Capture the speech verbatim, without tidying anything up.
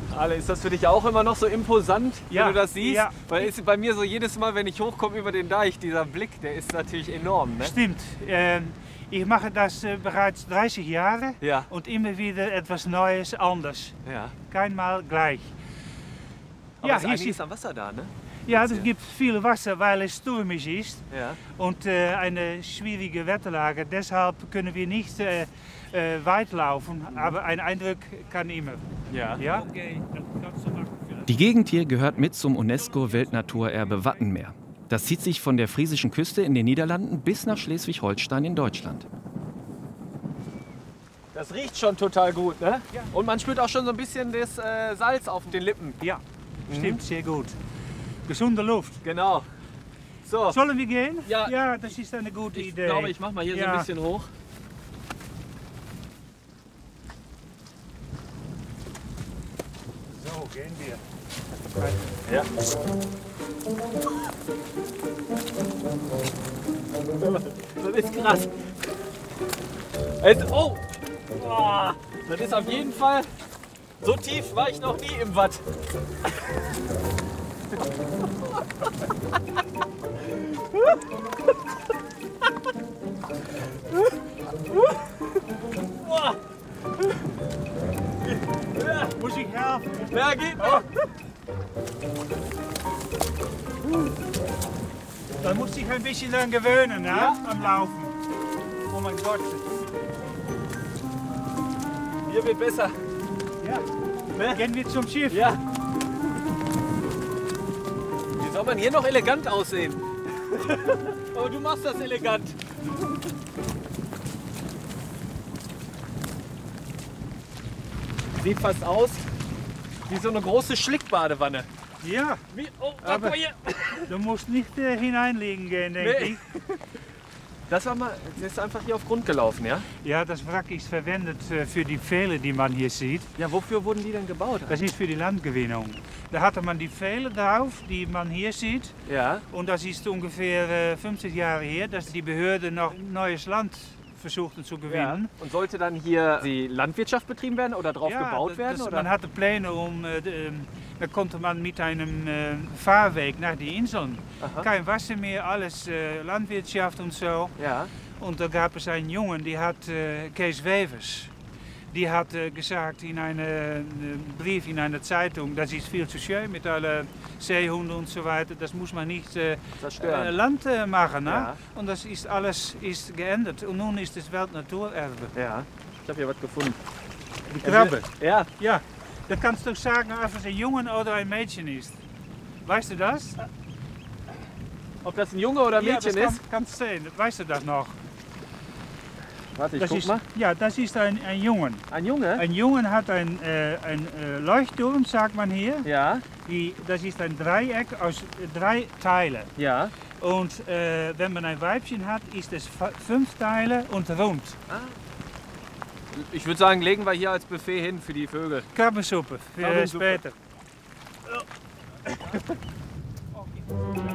Ale, ist das für dich auch immer noch so imposant, Ja, wenn du das siehst? ja. Weil ist bei mir so jedes Mal, wenn ich hochkomme über den Deich, dieser Blick, der ist natürlich enorm. Ne? Stimmt. Ähm, ich mache das äh, bereits dreißig Jahre Ja. und immer wieder etwas Neues, anders. Ja. Keinmal gleich. Aber ja, es ist hier einiges sieht, am Wasser da, ne? ja, es hier. gibt viel Wasser, weil es stürmisch ist Ja. und äh, eine schwierige Wetterlage. Deshalb können wir nicht äh, äh, weit laufen, aber ein Eindruck kann immer. Ja. Ja? Okay, das kannst du machen. Die Gegend hier gehört mit zum UNESCO-Weltnaturerbe Wattenmeer. Das zieht sich von der friesischen Küste in den Niederlanden bis nach Schleswig-Holstein in Deutschland. Das riecht schon total gut, ne? Ja. Und man spürt auch schon so ein bisschen das äh, Salz auf den Lippen. Ja, stimmt, sehr gut. Gesunde Luft. Genau. So, Sollen wir gehen? Ja. Ja, das ist eine gute ich Idee. glaube, ich mache mal hier so Ja. ein bisschen hoch. So, gehen wir. Ja. Das ist krass. Jetzt, oh! Boah, das ist auf jeden Fall, so tief war ich noch nie im Watt. Boah. Ja, Muss ich helfen? ja, geht noch. Da muss ich ein bisschen dran gewöhnen, ne? Ja. Am Laufen. Oh mein Gott. Hier wird besser. Ja. Ne? Gehen wir zum Schiff. Ja. Wie soll man hier noch elegant aussehen? Aber du machst das elegant. Sieht fast aus wie so eine große Schlickbadewanne. Ja. Wie, oh, Aber- guck mal hier. Du musst nicht äh, hineinlegen gehen, denke Nee. ich. Das war mal, das ist einfach hier auf Grund gelaufen, ja? Ja, das Wrack ist verwendet äh, für die Pfähle, die man hier sieht. Ja, wofür wurden die denn gebaut? Das ist für die Landgewinnung. Da hatte man die Pfähle drauf, die man hier sieht. Ja, Und das ist ungefähr äh, fünfzig Jahre her, dass die Behörden noch neues Land versuchten zu ja. gewinnen. Und sollte dann hier die Landwirtschaft betrieben werden oder drauf Ja, gebaut das- werden? das, oder? man hatte Pläne, um, äh, d- ähm, da konnte man mit einem äh, Fahrweg nach die Inseln. Aha. Kein Wasser mehr, alles äh, Landwirtschaft und so. Ja, Und da gab es einen Jungen, die hat äh, Kees Wevers. Die hat äh, gesagt in einem äh, Brief in einer Zeitung, das ist viel zu schön mit allen Seehunden und so weiter. Das muss man nicht äh, zerstören. äh, Land äh, machen. Ne? Ja. Und das ist alles ist geändert. Und nun ist es Weltnaturerbe. Ja, ich habe hier was gefunden. Die Krabbe. Ja, Ja, da kannst du sagen, ob es ein Jungen oder ein Mädchen ist. Weißt du das? ob das ein Junge oder ein Mädchen ja, das ist? Kann, kannst du sehen. Weißt du das noch? Warte, ich Das guck ist, mal. ja, das ist ein, ein Jungen. Ein Junge? Ein Jungen hat ein, äh, ein äh, Leuchtturm, sagt man hier. Ja, Die, das ist ein Dreieck aus äh, drei Teilen. ja. Und äh, wenn man ein Weibchen hat, ist es f- fünf Teile und rund. Ich würde sagen, legen wir hier als Buffet hin für die Vögel. Krabbensuppe für Krabbensuppe. später.